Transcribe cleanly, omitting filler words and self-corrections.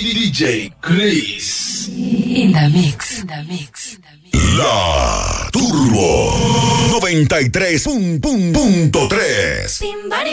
DJ Chris. In the mix. La Turbo 93.3.